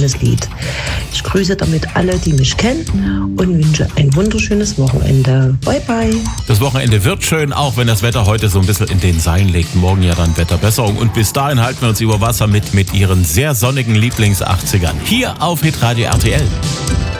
wunderschönes Lied. Ich grüße damit alle, die mich kennen und wünsche ein wunderschönes Wochenende. Bye, bye. Das Wochenende wird schön, auch wenn das Wetter heute so ein bisschen in den Seilen legt. Morgen ja dann Wetterbesserung. Und bis dahin halten wir uns über Wasser mit Ihren sehr sonnigen Lieblings-80ern. Hier auf Hitradio RTL.